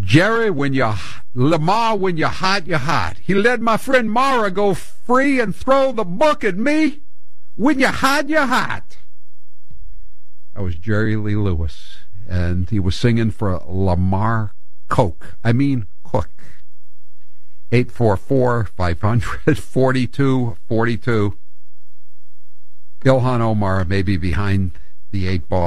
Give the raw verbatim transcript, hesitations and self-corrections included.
Jerry, when you, Lamar, when you're hot, you're hot. He let my friend Mara go free and throw the book at me. When you're hot, you're hot. That was Jerry Lee Lewis, and he was singing for Lamar Coke. I mean, Cook. eight four four, five hundred, forty-two forty-two. Ilhan Omar may be behind the eight ball.